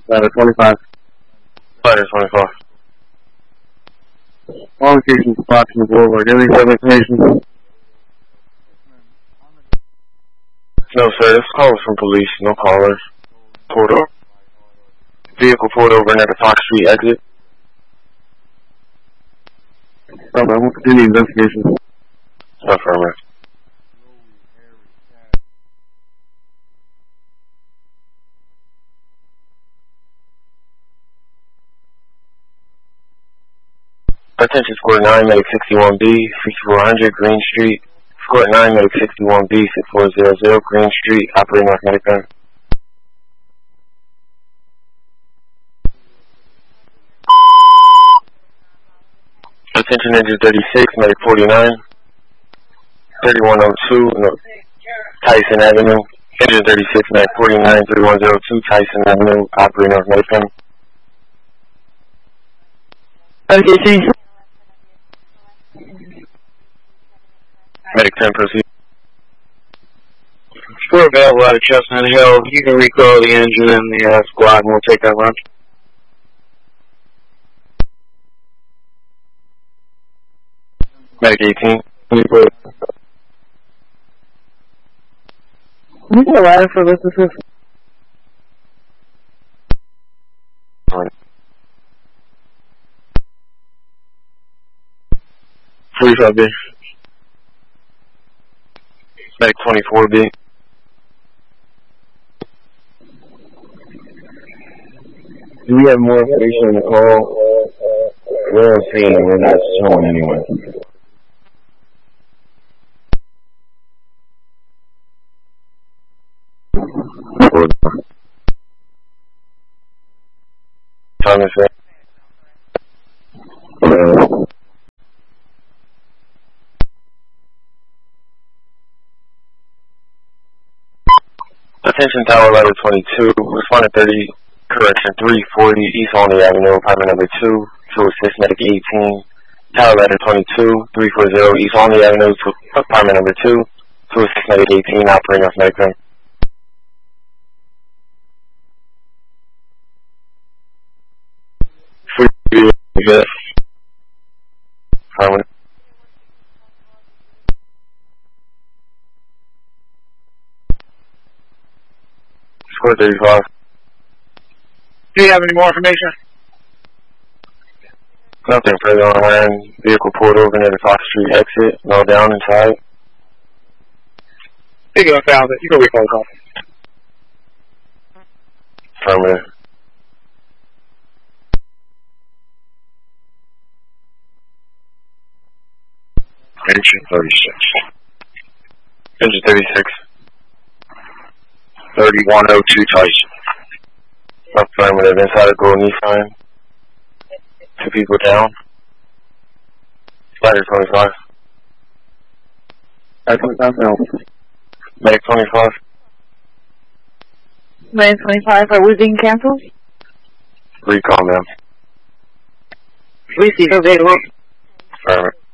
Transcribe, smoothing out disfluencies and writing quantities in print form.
Ladder 25. Ladder 25. All locations approximate Boulevard. Any other information? No, sir. This call was from police. No callers. Pulled over. Vehicle pulled over near the Fox Street exit. We'll continue the investigation. Affirmative. Attention, Score 9, Medic 61B, 6400 Green Street. Score 9, Medic 61B, 6400 Green Street, operating off Medicare. Attention, Engine 36, Medic 49, 3102, no, Tyson Avenue. Engine 36, Medic 49, 3102, Tyson Avenue, operating off Medicare. Okay, Medic 10, proceed. Score available out of Chestnut Hill. You can recall the engine and the squad, and we'll take that lunch. Medic 18. Can you get a ladder for businesses? Right. 45B. Medic 24B. Do we have more information on the call? We're seeing it. We're not showing anyone. Time is set. Attention, Tower Ladder 22, respondent 30, correction 340 East Olney Avenue, apartment number 2, to assist Medic 18. Tower Ladder 22, 340 East Olney Avenue, to apartment number 2, to assist Medic 18, operating off Medicare. Good. Affirmative. Score 35. Do you have any more information? Nothing further on hand. Vehicle pulled over near the Fox Street exit. No down inside. You can found it. You can recall the call. Affirmative. Engine 36. Engine 36. 3102 Tyson. Affirmative. Inside a gold Nissan. 2 people down. Ladder 25. Ladder 25 now. Medic 25. Medic 25, are we being canceled? Recall, ma'am. Receive available. Affirmative.